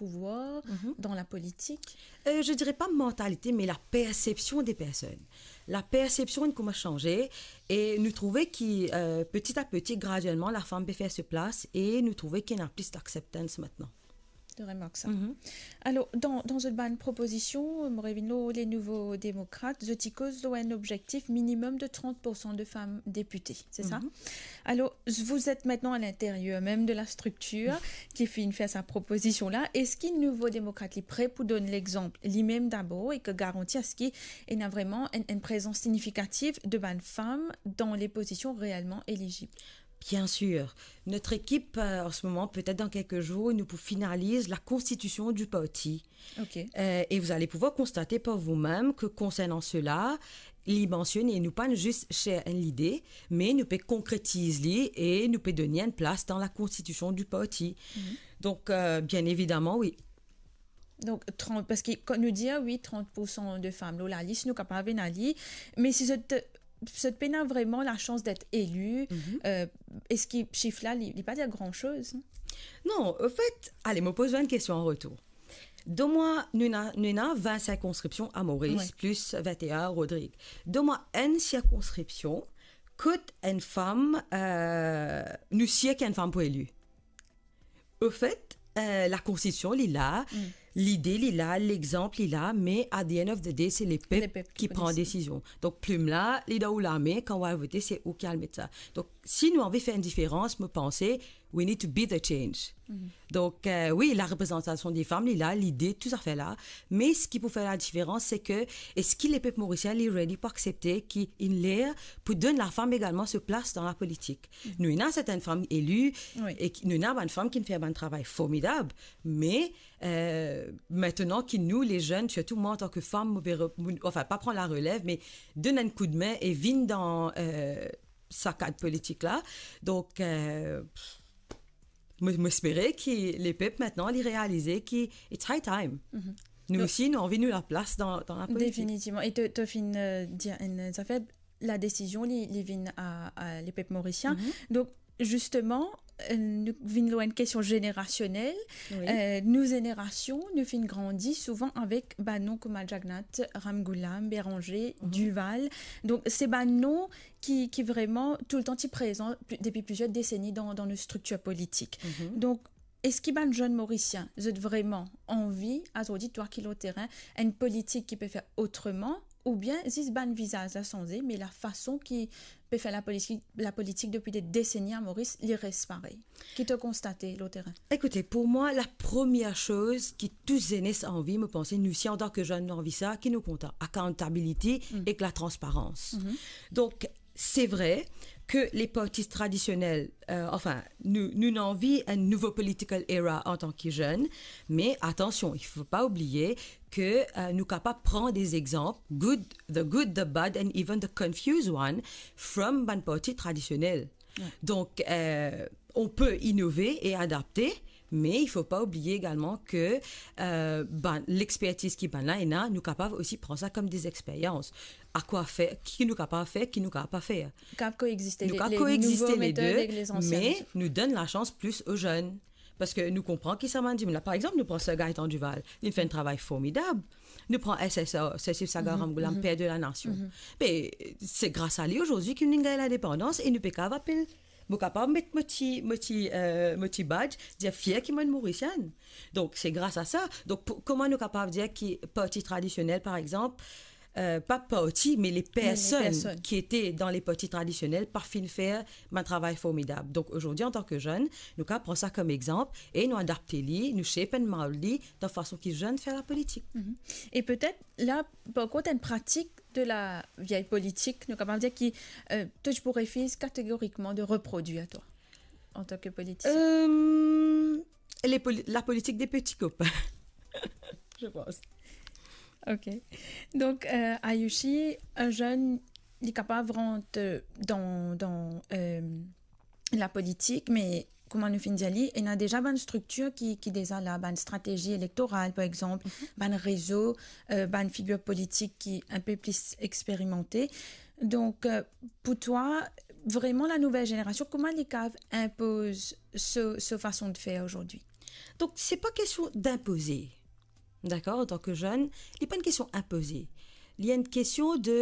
pouvoir dans la politique? Je dirais pas mentalité, mais la perception des personnes. La perception de comment changer et nous trouver que petit à petit, graduellement, la femme peut faire sa place et nous trouver qu'il y a plus d'acceptance maintenant. Je remarque ça. Alors, dans une bonne proposition, les nouveaux démocrates, The cause ont un objectif minimum de 30% de femmes députées, c'est ça? Alors, vous êtes maintenant à l'intérieur même de la structure qui fait sa proposition-là. Est-ce qu'il nouveau démocrate est prêt pour donner l'exemple lui-même d'abord et que garantit à ce qu'il y a vraiment une présence significative de bonnes femmes dans les positions réellement éligibles? Bien sûr. Notre équipe, en ce moment, peut-être dans quelques jours, nous finalise la constitution du parti. Okay. Et vous allez pouvoir constater par vous-même que concernant cela, il mentionne et nous pas juste chez l'idée, mais nous peut concrétiser et nous peut donner une place dans la constitution du parti. Donc, bien évidemment, oui. Donc, parce qu'on nous dit, oui, 30% de femmes, là, la liste, nous capables d'aller, mais si cette peine a vraiment la chance d'être élu, est-ce que ce chiffre-là, il n'est pas dire grand-chose? Non, au fait, allez, me pose une question en retour. Donne-moi, nous avons 20 circonscriptions à Maurice, plus 21 Rodrigue. Donne-moi une circonscription que une femme, nous sied qu'une femme pour élu. Au fait, la constitution, il est là. L'idée, il est là, l'exemple, il est là, mais à the end of the day, c'est les peuples qui prennent la décision. Donc, plume là, les où la main, quand on va voter, c'est où qui a le mettre ça. Donc, si nous avons fait une différence, me penser, we need to be the change. Donc, oui, la représentation des femmes, il est là, l'idée, tout ça fait là. Mais ce qui peut faire la différence, c'est que, est-ce que les peuples mauriciens sont ready pour accepter qu'il l'air pour donner la femme également sa place dans la politique? Nous avons certaines femmes élues, et nous avons une femme qui fait un travail formidable, mais maintenant que nous, les jeunes, surtout moi en tant que femme, enfin, pas prendre la relève, mais donne un coup de main et vienne dans sa cadre politique-là. Donc, m'espérer que les peuples maintenant les réaliser que it's high time. Nous aussi, nous avons envie de la place dans la politique. Définitivement. Et tu as dire ça fait la décision, les vient à les peuples mauriciens. Donc, justement, nous avons une question générationnelle. Nos générations, nous finissons grandir souvent avec noms comme Jagnat, Ramgoulam, Béranger, Duval. Donc, c'est noms qui vraiment tout le temps sont présents depuis plusieurs décennies dans nos structures politiques. Donc, est-ce qu'il y a un jeune Mauricien qui a vraiment envie, à son auditoire qui est au terrain, une politique qui peut faire autrement, ou bien c'est un visage à changer, mais la façon qui peut faire la politique depuis des décennies à Maurice, il reste pareil. Qui te constaté au terrain? Écoutez, pour moi, la première chose qui tous aînés ont envie, me penser, nous aussi en tant que jeunes, nous envie ça, qui nous compte, accountability et que la transparence. Donc, c'est vrai que les partis traditionnels, nous avons envie un nouveau political era en tant que jeunes, mais attention, il ne faut pas oublier que nous sommes capables de prendre des exemples, the good, the bad, and even the confused one, from un parti traditionnel. Donc, on peut innover et adapter, mais il ne faut pas oublier également que l'expertise qui est là, nous sommes capables aussi de prendre ça comme des expériences. À quoi faire, qui nous capable de faire, qui nous capable pas faire. Coexister les deux, mais nous donne la chance plus aux jeunes. Parce que nous comprenons qui ça m'a dit. Par exemple, nous prenons ce Gaëtan Duval. Il fait un travail formidable. Nous prenons SSA, Cécile Sagaram-Goulam, père de la nation. Mais c'est grâce à lui aujourd'hui qu'il nous gagne l'indépendance et nous pouvons capable de mettre mon petit badge, dire fier qu'il est mauricienne. Donc, c'est grâce à ça. Donc, comment nous sommes capables de dire que parti traditionnel, par exemple, pas partis, mais les personnes qui étaient dans les partis traditionnels parfaitement faire un travail formidable. Donc aujourd'hui, en tant que jeunes, nous prenons ça comme exemple et nous adapter nous shaper de la façon qu'ils jeunes faire la politique. Et peut-être là, par contre, une pratique de la vieille politique, nous capables de dire que tu pourrais faire catégoriquement de reproduire à toi en tant que politicien. La politique des petits copains, je pense. Ok. Donc, Ayushi, un jeune, il est capable de rentrer dans la politique, mais comment nous finissons d'y il y a déjà une structure qui déjà là, une stratégie électorale, par exemple, un réseau, une figure politique qui est un peu plus expérimentée. Donc, pour toi, vraiment la nouvelle génération, comment les caves imposent cette façon de faire aujourd'hui? Donc, c'est pas question d'imposer. D'accord? En tant que jeune, il n'est pas une question imposée. Il y a une question de